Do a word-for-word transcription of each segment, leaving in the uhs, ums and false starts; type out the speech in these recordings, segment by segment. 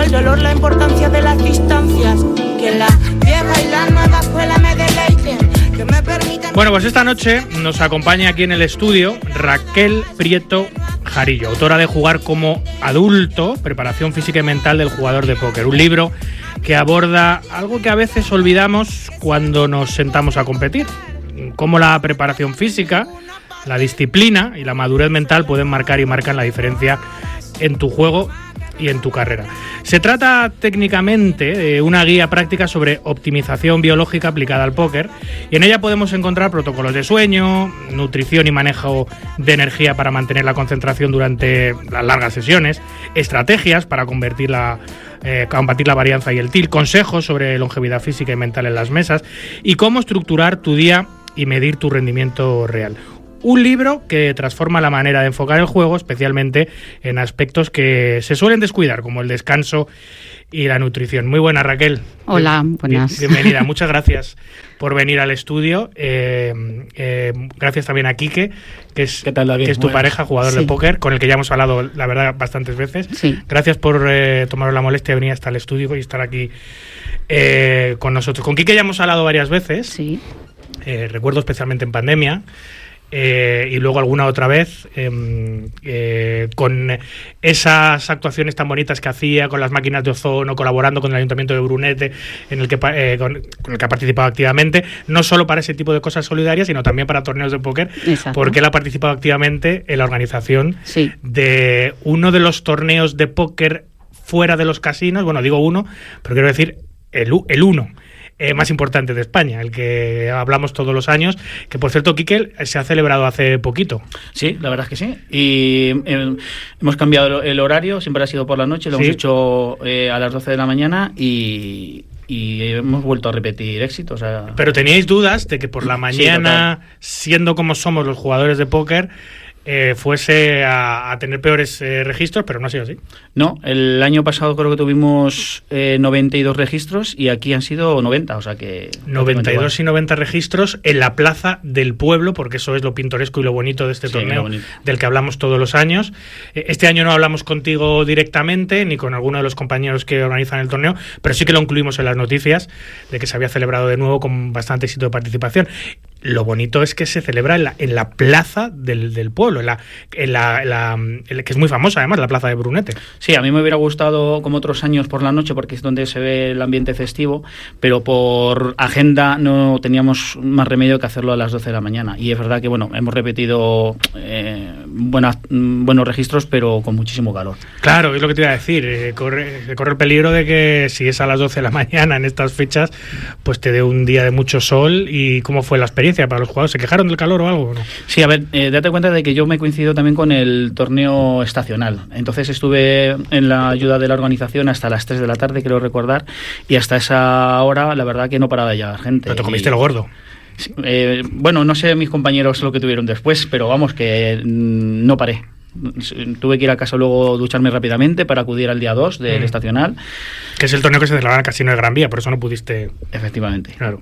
el dolor, la importancia de las distancias. Que la vieja y la nueva escuela me deleiten, que me permitan... Bueno, pues esta noche nos acompaña aquí en el estudio Raquel Prieto Jarillo, autora de Jugar como adulto, preparación física y mental del jugador de póker. Un libro que aborda algo que a veces olvidamos cuando nos sentamos a competir. Cómo la preparación física, la disciplina y la madurez mental pueden marcar y marcan la diferencia en tu juego y en tu carrera. Se trata técnicamente de una guía práctica sobre optimización biológica aplicada al póker, y en ella podemos encontrar protocolos de sueño, nutrición y manejo de energía para mantener la concentración durante las largas sesiones, estrategias para convertir la, eh, combatir la varianza y el tilt, consejos sobre longevidad física y mental en las mesas y cómo estructurar tu día y medir tu rendimiento real. Un libro que transforma la manera de enfocar el juego, especialmente en aspectos que se suelen descuidar, como el descanso y la nutrición. Muy buena, Raquel. Hola, buenas. Bienvenida, muchas gracias por venir al estudio. Eh, eh, gracias también a Quique, que es, ¿Qué tal, David? Que es tu buenas. pareja, jugador sí. de póker, con el que ya hemos hablado, la verdad, bastantes veces. Sí. Gracias por eh, tomaros la molestia de venir hasta el estudio y estar aquí eh, con nosotros. Con Quique ya hemos hablado varias veces. Sí. Eh, recuerdo especialmente en pandemia. Eh, y luego alguna otra vez eh, eh, con esas actuaciones tan bonitas que hacía con las máquinas de ozono, colaborando con el Ayuntamiento de Brunete, en el que eh, con, con el que ha participado activamente, no solo para ese tipo de cosas solidarias, sino también para torneos de póker. Exacto. Porque él ha participado activamente en la organización sí. de uno de los torneos de póker fuera de los casinos. Bueno, digo uno, pero quiero decir el, el uno. Eh, más importante de España, el que hablamos todos los años, que por cierto, Quique, se ha celebrado hace poquito. Sí, la verdad es que sí. Y eh, hemos cambiado el horario, siempre ha sido por la noche, lo ¿Sí? hemos hecho eh, a las doce de la mañana y... y hemos vuelto a repetir éxitos. O sea... Pero teníais dudas de que por la mañana, sí, siendo como somos los jugadores de póker, eh, fuese a, a tener peores eh, registros, pero no ha sido así. No, el año pasado creo que tuvimos eh, noventa y dos registros y aquí han sido noventa, o sea que... noventa y dos y noventa registros en la Plaza del Pueblo, porque eso es lo pintoresco y lo bonito de este sí, torneo del que hablamos todos los años. Este año no hablamos contigo directamente, ni con alguno de los compañeros que organizan el torneo, pero sí que lo incluimos en las noticias de que se había celebrado de nuevo con bastante éxito de participación. Lo bonito es que se celebra en la, en la Plaza del, del Pueblo, en la, en la, en la, en la, que es muy famosa además, la Plaza de Brunete. Sí, a mí me hubiera gustado como otros años por la noche, porque es donde se ve el ambiente festivo, pero por agenda no teníamos más remedio que hacerlo a las doce de la mañana. Y es verdad que bueno, hemos repetido eh, buenas, buenos registros, pero con muchísimo calor. Claro, es lo que te iba a decir. Eh, corre, corre el peligro de que si es a las doce de la mañana en estas fechas, pues te dé un día de mucho sol. ¿Y cómo fue la experiencia para los jugadores? ¿Se quejaron del calor o algo? ¿No? Sí, a ver, eh, date cuenta de que yo me coincido también con el torneo estacional. Entonces estuve en la ayuda de la organización hasta las tres de la tarde, creo recordar, y hasta esa hora la verdad que no paraba de llegar gente. Pero te comiste y, lo gordo. Eh, bueno, no sé mis compañeros lo que tuvieron después, pero vamos, que mm, no paré. Tuve que ir a casa luego ducharme rápidamente para acudir al día dos del mm. estacional. Que es el torneo que se celebra en el Casino de Gran Vía, por eso no pudiste... Efectivamente. Claro.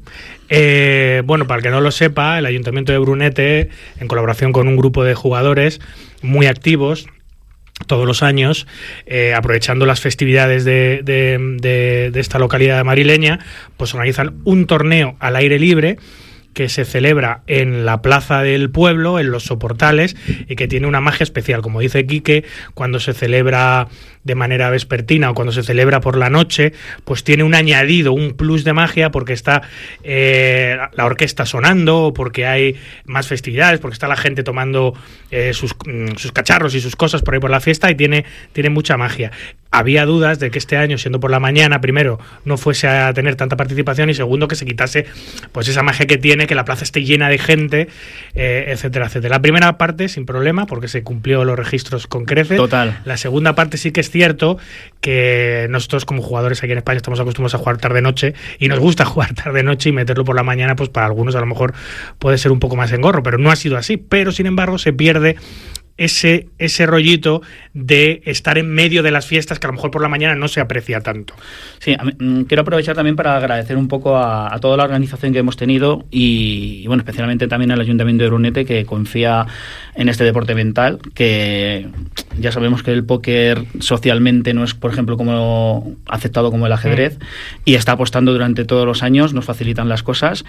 Eh, bueno, para el que no lo sepa, el Ayuntamiento de Brunete, en colaboración con un grupo de jugadores muy activos, todos los años, eh, aprovechando las festividades de, de, de, de esta localidad madrileña, pues organizan un torneo al aire libre que se celebra en la Plaza del Pueblo, en los soportales, y que tiene una magia especial. Como dice Quique, cuando se celebra de manera vespertina o cuando se celebra por la noche, pues tiene un añadido, un plus de magia, porque está eh, la orquesta sonando, o porque hay más festividades, porque está la gente tomando eh, sus, sus cacharros y sus cosas por ahí por la fiesta, y tiene, tiene mucha magia. Había dudas de que este año, siendo por la mañana, primero, no fuese a tener tanta participación, y segundo, que se quitase pues esa magia que tiene, que la plaza esté llena de gente, eh, etcétera, etcétera. La primera parte, sin problema, porque se cumplió los registros con creces. Total. La segunda parte sí que es cierto que nosotros como jugadores aquí en España estamos acostumbrados a jugar tarde-noche, y nos gusta jugar tarde-noche, y meterlo por la mañana, pues para algunos a lo mejor puede ser un poco más engorro, pero no ha sido así. Pero, sin embargo, se pierde ese, ese rollito de estar en medio de las fiestas que a lo mejor por la mañana no se aprecia tanto. Sí, a mí, quiero aprovechar también para agradecer un poco a, a toda la organización que hemos tenido y, y, bueno, especialmente también al Ayuntamiento de Brunete, que confía en este deporte mental, que ya sabemos que el póker socialmente no es, por ejemplo, como aceptado como el ajedrez, mm. y está apostando durante todos los años, nos facilitan las cosas,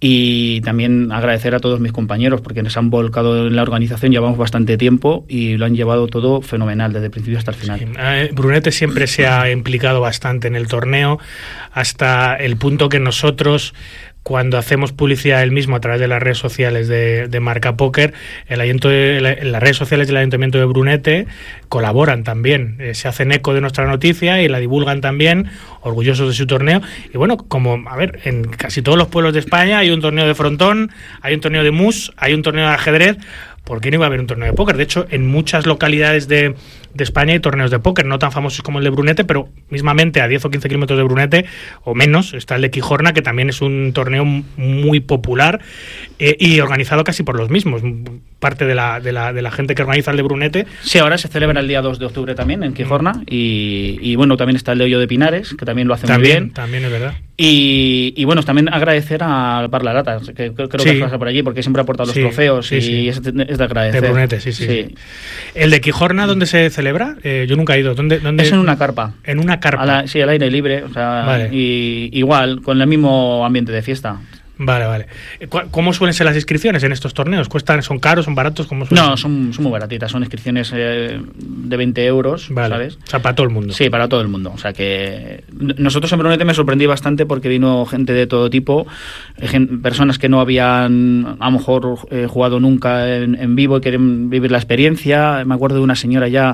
y también agradecer a todos mis compañeros porque nos han volcado en la organización, llevamos bastante tiempo y lo han llevado todo fenomenal desde el principio hasta el final. Sí, eh, Brunete siempre se ha implicado bastante en el torneo, hasta el punto que nosotros, cuando hacemos publicidad del mismo a través de las redes sociales de, de Marca Póker, el ayuntamiento de, las redes sociales del Ayuntamiento de Brunete colaboran también, eh, se hacen eco de nuestra noticia y la divulgan también, orgullosos de su torneo. Y bueno, como, a ver, en casi todos los pueblos de España hay un torneo de frontón, hay un torneo de mus, hay un torneo de ajedrez. ¿Por qué no iba a haber un torneo de póker? De hecho, en muchas localidades de, de España hay torneos de póker, no tan famosos como el de Brunete, pero mismamente a diez o quince kilómetros de Brunete, o menos, está el de Quijorna, que también es un torneo muy popular eh, y organizado casi por los mismos. Parte de la, de, la, de la gente que organiza el de Brunete. Sí, ahora se celebra el día dos de octubre también en Quijorna, y, y bueno, también está el de Hoyo de Pinares, que también lo hace también, muy bien. También es verdad. Y, y bueno, también agradecer a Parla Lata, que creo que sí. pasa por allí, porque siempre ha aportado los sí, trofeos sí, y sí. Es, es de agradecer. De Brunete, sí, sí. sí. ¿El de Quijorna dónde se celebra? Eh, yo nunca he ido. ¿Dónde, dónde? Es en una carpa. En una carpa. La, sí, al aire libre, o sea, vale. Y igual, con el mismo ambiente de fiesta. Vale, vale. ¿Cómo suelen ser las inscripciones en estos torneos? ¿Cuestan, son caros, son baratos? ¿Cómo suelen? No, son, son muy baratitas, son inscripciones eh, de veinte euros, vale. ¿sabes? O sea, para todo el mundo. Sí, para todo el mundo. O sea que nosotros en Brunete me sorprendí bastante porque vino gente de todo tipo, gente, personas que no habían a lo mejor eh, jugado nunca en, en vivo y quieren vivir la experiencia. Me acuerdo de una señora ya,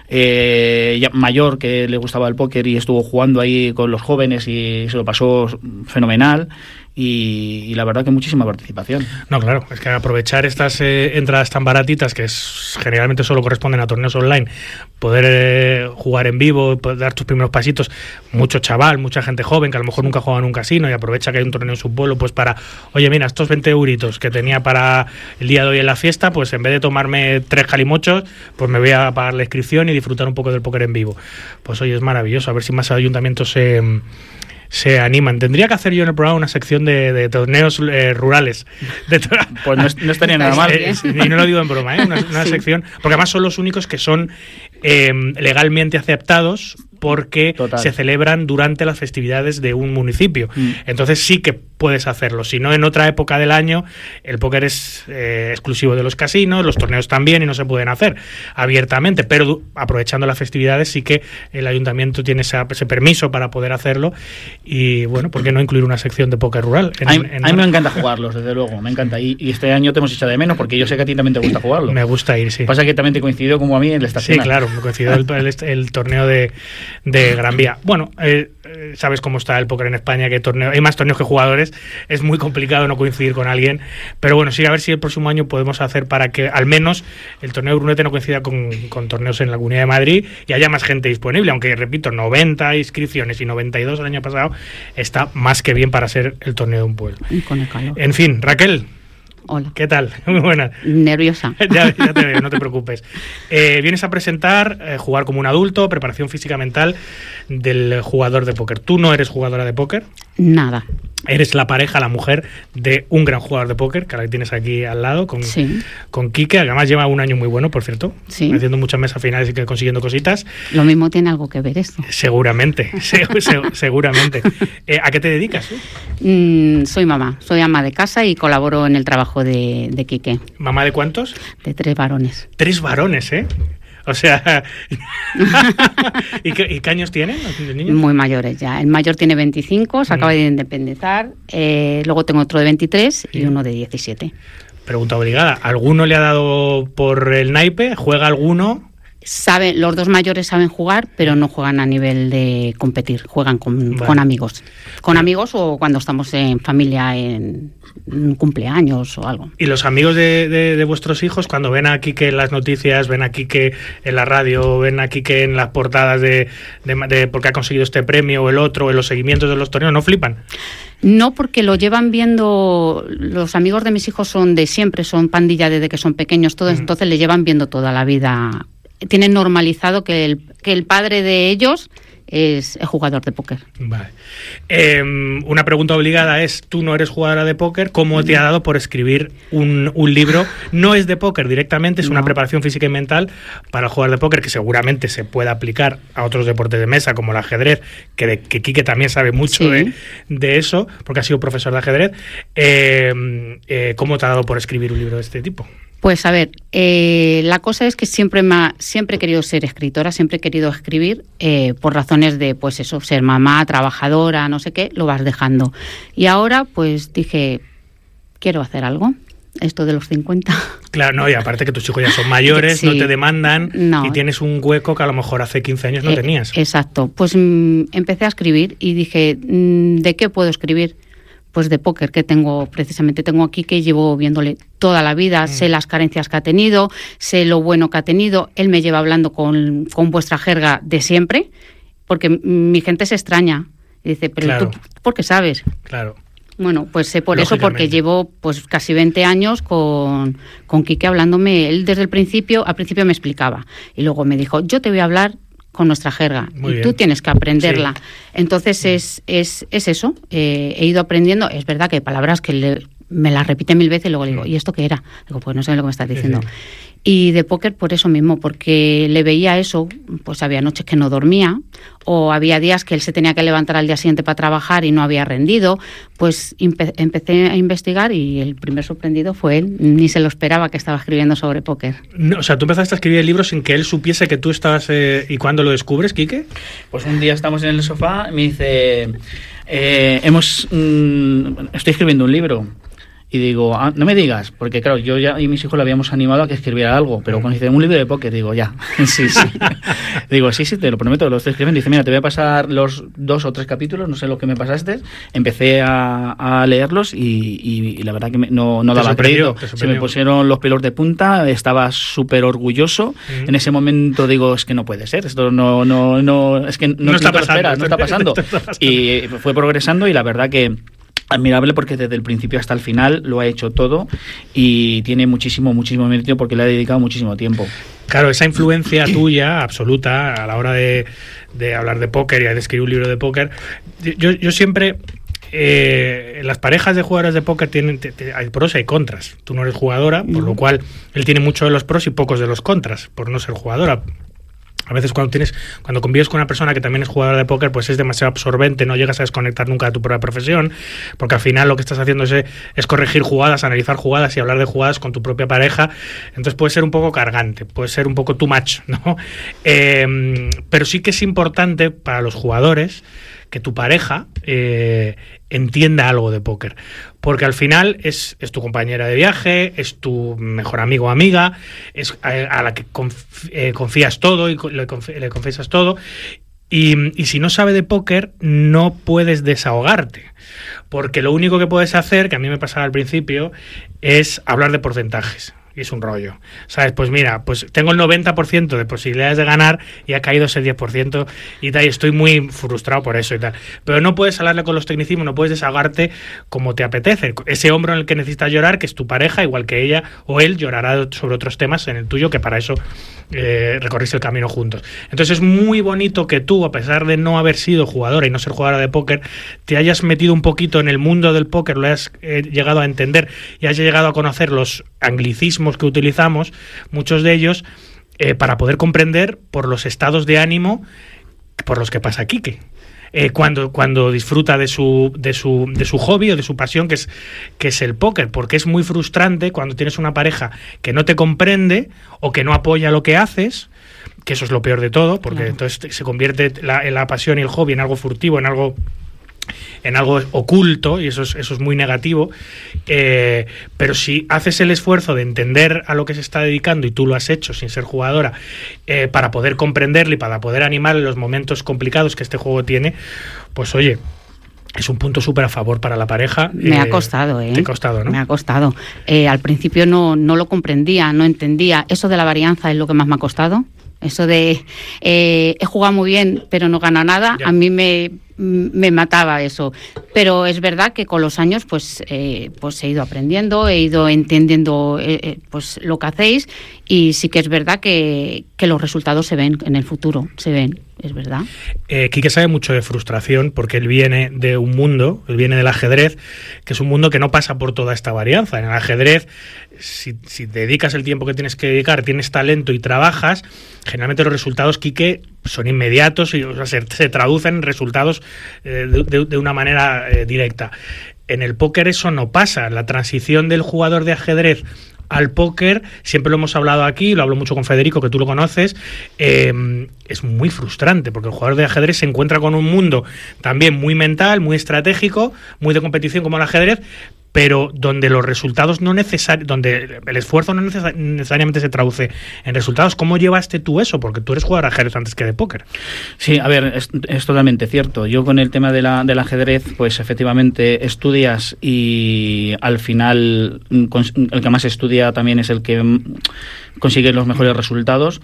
eh, ya mayor que le gustaba el póker y estuvo jugando ahí con los jóvenes y se lo pasó fenomenal. Y, y la verdad que muchísima participación. No, claro, es que aprovechar estas eh, entradas tan baratitas, que es, generalmente solo corresponden a torneos online, poder eh, jugar en vivo, poder dar tus primeros pasitos, mucho chaval, mucha gente joven que a lo mejor nunca ha jugado en un casino y aprovecha que hay un torneo en su pueblo, pues para, oye, mira, estos veinte euritos que tenía para el día de hoy en la fiesta, pues en vez de tomarme tres calimochos, pues me voy a pagar la inscripción y disfrutar un poco del póker en vivo. Pues oye, es maravilloso, a ver si más ayuntamientos se... Eh, se animan. Tendría que hacer yo en el programa una sección de, de torneos eh, rurales. De to- pues no, no estaría nada mal. Eh, y no lo digo en broma, ¿eh? Una, una sí. sección, porque además son los únicos que son eh, legalmente aceptados porque Total. se celebran durante las festividades de un municipio. Mm. Entonces sí que puedes hacerlo. Si no, en otra época del año, el póker es eh, exclusivo de los casinos, los torneos también, y no se pueden hacer abiertamente, pero aprovechando las festividades sí que el ayuntamiento tiene esa, ese permiso para poder hacerlo. Y bueno, ¿por qué no incluir una sección de póker rural? En, a mí, en a mí me encanta jugarlos, desde luego, me encanta. Y, y este año te hemos echado de menos porque yo sé que a ti también te gusta jugarlo. Me gusta ir, sí. Pasa que también te coincidió como a mí en la estación. Sí, claro, me coincidió el, el, el torneo de, de Gran Vía. Bueno, eh, sabes cómo está el póker en España, que torneo, hay más torneos que jugadores, es muy complicado no coincidir con alguien, pero bueno, sí, a ver si el próximo año podemos hacer para que al menos el torneo de Brunete no coincida con, con torneos en la Comunidad de Madrid y haya más gente disponible, aunque repito, noventa inscripciones y noventa y dos el año pasado, está más que bien para ser el torneo de un pueblo. Y con el calor. En fin, Raquel. Hola. ¿Qué tal? Muy buena. Nerviosa. ya, ya te veo, no te preocupes. Eh, vienes a presentar eh, Jugar como un adulto, preparación física mental del jugador de póker. ¿Tú no eres jugadora de póker? Nada. Eres la pareja, la mujer de un gran jugador de póker, que ahora tienes aquí al lado, con, sí. con Quique, que además lleva un año muy bueno, por cierto, sí. haciendo muchas mesas finales y consiguiendo cositas. Lo mismo tiene algo que ver esto. Seguramente, se, se, seguramente. Eh, ¿A qué te dedicas? Mm, soy mamá, soy ama de casa y colaboro en el trabajo de, de Quique. ¿Mamá de cuántos? De tres varones. Tres varones, ¿eh? O sea, ¿y, qué, ¿y qué años tienen los niños? Muy mayores ya. El mayor tiene veinticinco, se mm. acaba de independizar. Eh, luego tengo otro de veintitrés sí. y uno de diecisiete. Pregunta obligada. ¿Alguno le ha dado por el naipe? ¿Juega alguno? Saben, los dos mayores saben jugar, pero no juegan a nivel de competir, juegan con, vale. con amigos. Con amigos o cuando estamos en familia, en, en cumpleaños o algo. ¿Y los amigos de, de, de vuestros hijos, cuando ven a Quique en las noticias, ven a Quique en la radio, ven a Quique en las portadas de, de, de porque ha conseguido este premio o el otro, en los seguimientos de los torneos, no flipan? No, porque lo llevan viendo, los amigos de mis hijos son de siempre, son pandilla desde que son pequeños todos, mm. entonces le llevan viendo toda la vida. Tienen normalizado que el, que el padre de ellos es el jugador de póker. Vale. Eh, una pregunta obligada es, tú no eres jugadora de póker, ¿cómo te ha dado por escribir un, un libro? No es de póker directamente, es no. una preparación física y mental para el jugador de póker que seguramente se puede aplicar a otros deportes de mesa como el ajedrez, que, de, que Quique también sabe mucho sí. de, de eso, porque ha sido profesor de ajedrez. Eh, eh, ¿Cómo te ha dado por escribir un libro de este tipo? Pues a ver, eh, la cosa es que siempre me ha, siempre he querido ser escritora, siempre he querido escribir, eh, por razones de, pues eso, ser mamá, trabajadora, no sé qué, lo vas dejando. Y ahora, pues dije, quiero hacer algo, esto de los cincuenta. Claro, no, y aparte que tus hijos ya son mayores, sí. no te demandan no. y tienes un hueco que a lo mejor hace quince años no eh, tenías. Exacto, pues mm, empecé a escribir y dije, mm, ¿de qué puedo escribir? Pues de póker, que tengo, precisamente tengo aquí, que llevo viéndole toda la vida, mm. sé las carencias que ha tenido, sé lo bueno que ha tenido, él me lleva hablando con, con vuestra jerga de siempre, porque mi gente se extraña, y dice, pero claro. tú, ¿por qué sabes? Claro. Bueno, pues sé por eso, porque llevo pues casi veinte años con, con Quique hablándome, él desde el principio, al principio me explicaba, y luego me dijo, yo te voy a hablar con nuestra jerga, Muy y bien. tú tienes que aprenderla. Sí. Entonces es, es, es eso, eh, he ido aprendiendo, es verdad que hay palabras que le, me las repite mil veces y luego le digo, ¿y esto qué era? Digo, pues no sé lo que me estás diciendo. Sí, sí. Y de póker por eso mismo, porque le veía eso, pues había noches que no dormía, o había días que él se tenía que levantar al día siguiente para trabajar y no había rendido, pues empe- empecé a investigar y el primer sorprendido fue él, ni se lo esperaba que estaba escribiendo sobre póker. No, o sea, tú empezaste a escribir el libro sin que él supiese que tú estabas... Eh, ¿Y cuándo lo descubres, Quique? Pues un día estamos en el sofá, me dice, eh, hemos, mmm, estoy escribiendo un libro. Y digo, ah, no me digas, porque claro, yo ya y mis hijos le habíamos animado a que escribiera algo, pero cuando dice un libro de póker, digo, ya, sí, sí. Digo, sí, sí, te lo prometo, lo estoy escribiendo. Dice, mira, te voy a pasar los dos o tres capítulos, no sé lo que me pasaste. Empecé a, a leerlos y, y, y la verdad que me, no, no daba crédito. Se me pusieron los pelos de punta, estaba súper orgulloso. Mm. En ese momento digo, es que no puede ser, esto no, no, no, es que no, no está pasando, espera, no está pasando. está pasando. Y fue progresando y la verdad que admirable, porque desde el principio hasta el final lo ha hecho todo y tiene muchísimo, muchísimo mérito porque le ha dedicado muchísimo tiempo. Claro, esa influencia tuya, absoluta, a la hora de, de hablar de póker y de escribir un libro de póker, yo, yo siempre... Eh, las parejas de jugadores de póker tienen te, te, hay pros y hay contras. Tú no eres jugadora, por lo cual él tiene mucho de los pros y pocos de los contras, por no ser jugadora. A veces cuando tienes, cuando convives con una persona que también es jugadora de póker, pues es demasiado absorbente, no llegas a desconectar nunca de tu propia profesión, porque al final lo que estás haciendo es, es corregir jugadas, analizar jugadas y hablar de jugadas con tu propia pareja. Entonces puede ser un poco cargante, puede ser un poco too much, ¿no? Eh, pero sí que es importante para los jugadores que tu pareja eh, entienda algo de póker, porque al final es, es tu compañera de viaje, es tu mejor amigo o amiga, es a, a la que conf, eh, confías todo y le, conf, le confiesas todo, y, y si no sabe de póker no puedes desahogarte, porque lo único que puedes hacer, que a mí me pasaba al principio, es hablar de porcentajes. Y es un rollo, ¿sabes? Pues mira, pues tengo el noventa por ciento de posibilidades de ganar y ha caído ese diez por ciento y tal, y estoy muy frustrado por eso y tal. Pero no puedes hablarle con los tecnicismos, no puedes desahogarte como te apetece. Ese hombro en el que necesitas llorar, que es tu pareja, igual que ella o él, llorará sobre otros temas en el tuyo, que para eso eh, recorrís el camino juntos. Entonces es muy bonito que tú, a pesar de no haber sido jugadora y no ser jugadora de póker, te hayas metido un poquito en el mundo del póker, lo hayas eh, llegado a entender y hayas llegado a conocer los anglicismos que utilizamos, muchos de ellos, eh, para poder comprender por los estados de ánimo por los que pasa Quique. Eh, cuando, cuando disfruta de su, de su, de su hobby o de su pasión, que es, que es el póker, porque es muy frustrante cuando tienes una pareja que no te comprende o que no apoya lo que haces, que eso es lo peor de todo, porque claro, entonces se convierte la, la pasión y el hobby en algo furtivo, en algo en algo oculto, y eso es, eso es muy negativo, eh, pero si haces el esfuerzo de entender a lo que se está dedicando, y tú lo has hecho sin ser jugadora, eh, para poder comprenderle y para poder animar en los momentos complicados que este juego tiene, pues oye, es un punto súper a favor para la pareja. Me eh, ha costado, ¿eh? Te ha costado, ¿no? Me ha costado. Eh, al principio no, no lo comprendía, no entendía. Eso de la varianza es lo que más me ha costado. Eso de eh, he jugado muy bien, pero no gana nada, ya. A mí me, me mataba eso. Pero es verdad que con los años pues, eh, pues he ido aprendiendo, he ido entendiendo eh, pues lo que hacéis, y sí que es verdad que, que los resultados se ven en el futuro, se ven. Es verdad. Eh, Quique sabe mucho de frustración porque él viene de un mundo, él viene del ajedrez, que es un mundo que no pasa por toda esta varianza. En el ajedrez, si, si dedicas el tiempo que tienes que dedicar, tienes talento y trabajas, generalmente los resultados, Quique, son inmediatos y o sea, se, se traducen en resultados eh, de, de, de una manera eh, directa. En el póker eso no pasa. La transición del jugador de ajedrez al póker, siempre lo hemos hablado aquí, lo hablo mucho con Federico, que tú lo conoces, eh, es muy frustrante, porque el jugador de ajedrez se encuentra con un mundo también muy mental, muy estratégico, muy de competición como el ajedrez, pero donde los resultados no necesariamente, donde el esfuerzo no neces- necesariamente se traduce en resultados. ¿Cómo llevaste tú eso? Porque tú eres jugador de ajedrez antes que de póker. Sí, a ver, es, es totalmente cierto. Yo con el tema de la, del ajedrez, pues efectivamente estudias y al final el que más estudia también es el que consigue los mejores resultados,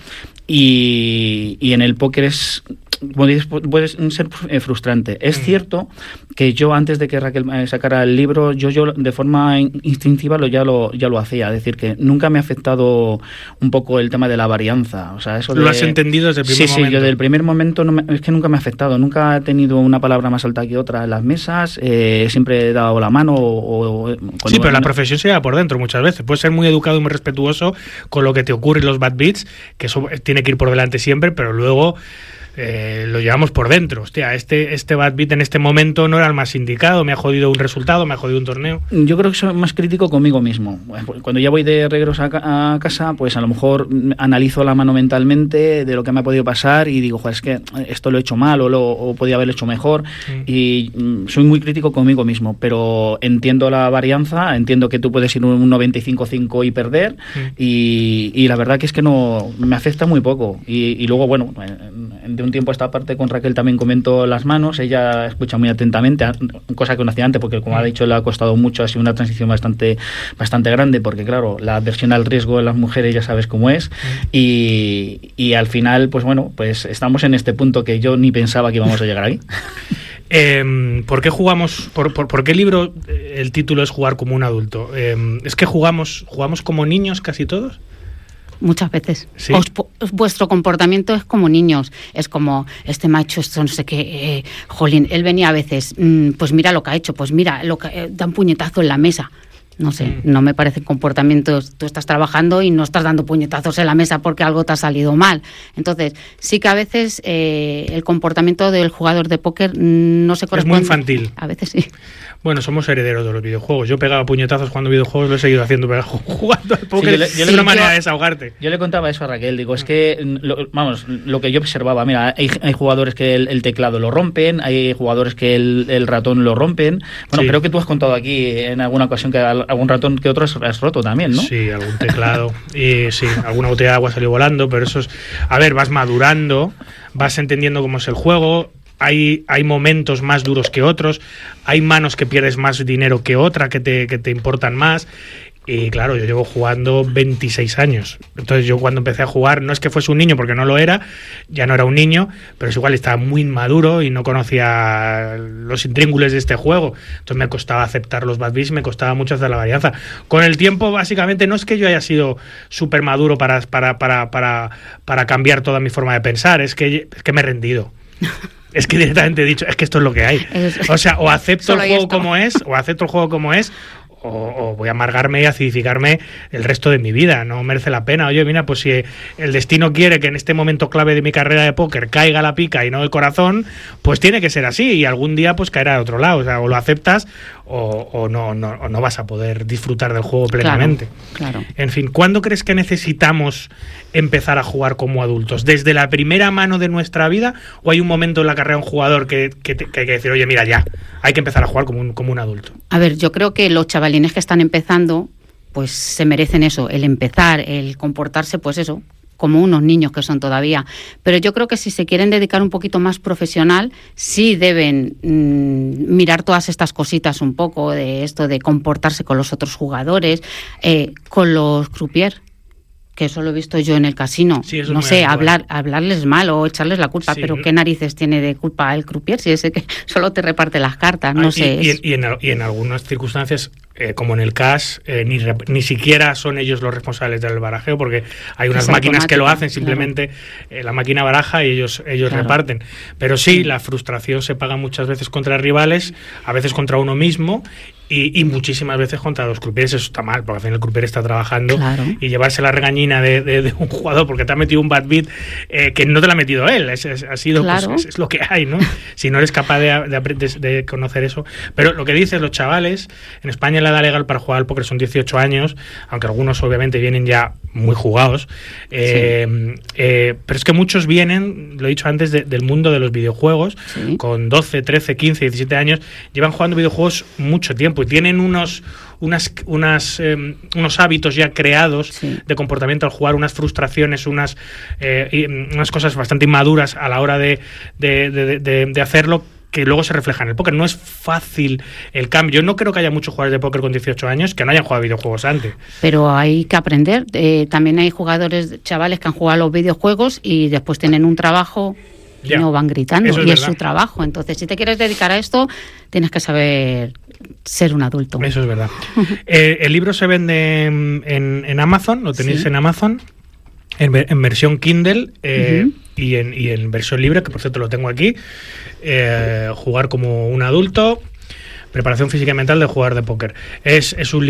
y, y en el póker es, como dices, puede ser frustrante. Es mm. cierto que yo, antes de que Raquel sacara el libro, yo, yo de forma instintiva lo, ya, lo, ya lo hacía. Es decir, que nunca me ha afectado un poco el tema de la varianza. O sea, eso ¿Lo de... has entendido desde el primer sí, momento? Sí, yo desde el primer momento no me, es que nunca me ha afectado. Nunca he tenido una palabra más alta que otra en las mesas. Eh, siempre he dado la mano. O, o, sí, pero la profesión se lleva por dentro muchas veces. Puedes ser muy educado y muy respetuoso con lo que te ocurre en los bad beats, que eso tiene que ir por delante siempre, pero luego eh, lo llevamos por dentro. Hostia, este, este bad beat en este momento no era el más indicado, me ha jodido un resultado, me ha jodido un torneo. Yo creo que soy más crítico conmigo mismo. Cuando ya voy de regreso a, ca- a casa, pues a lo mejor analizo la mano mentalmente de lo que me ha podido pasar y digo, joder, es que esto lo he hecho mal o, lo, o podía haberlo hecho mejor. Mm. Y mm, soy muy crítico conmigo mismo, pero entiendo la varianza, entiendo que tú puedes ir un noventa y cinco cinco y perder, mm. y, y la verdad que es que no me afecta muy poco. Y, y luego, bueno, de un tiempo a esta parte con Raquel también comento las manos, ella escucha muy atentamente, cosa que no hacía antes, porque como ha dicho le ha costado mucho, ha sido una transición bastante bastante grande, porque claro, la adversión al riesgo de las mujeres ya sabes cómo es, y, y al final, pues bueno, pues estamos en este punto que yo ni pensaba que íbamos a llegar ahí. Eh, ¿Por qué jugamos? Por, por, ¿Por qué el libro, el título es Jugar como un adulto? Eh, ¿Es que jugamos, jugamos como niños casi todos? Muchas veces. ¿Sí? Os, vuestro comportamiento es como niños. Es como, este macho, esto no sé qué, eh, jolín, él venía a veces, mmm, pues mira lo que ha hecho, pues mira, lo que, eh, da un puñetazo en la mesa. No sé, mm. no me parecen comportamientos. Tú estás trabajando y no estás dando puñetazos en la mesa porque algo te ha salido mal. Entonces, sí que a veces eh, el comportamiento del jugador de póker no se corresponde. Es muy infantil. A veces sí. Bueno, somos herederos de los videojuegos. Yo pegaba puñetazos jugando videojuegos, lo he seguido haciendo, pero jugando al póker sí, yo le, yo es una manera de desahogarte. Yo le contaba eso a Raquel, digo, es que, lo, vamos, lo que yo observaba, mira, hay, hay jugadores que el, el teclado lo rompen, hay jugadores que el, el ratón lo rompen. Bueno, sí. Creo que tú has contado aquí en alguna ocasión que algún ratón que otro has, has roto también, ¿no? Sí, algún teclado, y sí, alguna botella de agua salió volando, pero eso es... A ver, vas madurando, vas entendiendo cómo es el juego. Hay, hay momentos más duros que otros, hay manos que pierdes más dinero que otra, que te, que te importan más. Y claro, yo llevo jugando veintiséis años. Entonces yo cuando empecé a jugar, no es que fuese un niño, porque no lo era, ya no era un niño, pero es igual, estaba muy inmaduro y no conocía los intríngulis de este juego. Entonces me costaba aceptar los bad beats, me costaba mucho hacer la varianza. Con el tiempo, básicamente, no es que yo haya sido súper maduro para, para, para, para, para cambiar toda mi forma de pensar, es que, es que me he rendido. Es que directamente he dicho, es que esto es lo que hay. O sea, o acepto el juego como es, o acepto el juego como es, o, o voy a amargarme y acidificarme el resto de mi vida. No merece la pena. Oye, mira, pues si el destino quiere que en este momento clave de mi carrera de póker caiga la pica y no el corazón, pues tiene que ser así. Y algún día pues caerá de otro lado. O sea, o lo aceptas o, o, no, no, o no vas a poder disfrutar del juego plenamente. Claro, claro. En fin, ¿cuándo crees que necesitamos empezar a jugar como adultos? ¿Desde la primera mano de nuestra vida o hay un momento en la carrera de un jugador que, que, te, que hay que decir, oye, mira, ya, hay que empezar a jugar como un, como un adulto? A ver, yo creo que los chavalines que están empezando, pues se merecen eso, el empezar, el comportarse, pues eso, como unos niños que son todavía. Pero yo creo que si se quieren dedicar un poquito más profesional, sí deben mmm, mirar todas estas cositas un poco, de esto de comportarse con los otros jugadores, eh, con los croupiers, que eso lo he visto yo en el casino. Sí, no sé, hablar, hablarles mal o echarles la culpa, sí, pero ¿qué narices tiene de culpa el croupier si es el que solo te reparte las cartas? No ah, sé. Y, es... y, y, en, y en algunas circunstancias, eh, como en el cash, eh, ni, ni siquiera son ellos los responsables del barajeo, porque hay unas es máquinas que lo hacen, simplemente claro. eh, la máquina baraja y ellos, ellos claro. reparten. Pero sí, sí, la frustración se paga muchas veces contra rivales, a veces contra uno mismo, Y, y muchísimas veces contra los croupiers. Eso está mal, porque al final el croupier está trabajando claro. y llevarse la regañina de, de, de un jugador porque te ha metido un bad beat eh, que no te lo ha metido él, es, es, ha sido claro. pues, es, es lo que hay, ¿no? Si no eres capaz de, de, de conocer eso. Pero lo que dices, los chavales, en España la edad legal para jugar al póker son dieciocho años, aunque algunos obviamente vienen ya muy jugados, eh, sí. eh, pero es que muchos vienen, lo he dicho antes, de, del mundo de los videojuegos, sí. con doce, trece, quince, diecisiete años, llevan jugando videojuegos mucho tiempo y tienen unos unas unas eh, unos hábitos ya creados sí. de comportamiento al jugar, unas frustraciones, unas eh, unas cosas bastante inmaduras a la hora de, de, de, de, de hacerlo, que luego se refleja en el póker. No es fácil el cambio. Yo no creo que haya muchos jugadores de póker con dieciocho años que no hayan jugado videojuegos antes. Pero hay que aprender. Eh, también hay jugadores, chavales, que han jugado a los videojuegos y después tienen un trabajo y ya. no van gritando. Es y verdad. Es su trabajo. Entonces, si te quieres dedicar a esto, tienes que saber ser un adulto. Eso es verdad. eh, el libro se vende en, en, en Amazon, lo tenéis ¿sí? en Amazon, en, en versión Kindle eh, uh-huh. y, en, y en versión libre, que por cierto lo tengo aquí. Eh, jugar como un adulto, preparación física y mental de jugador de póker. Es, es un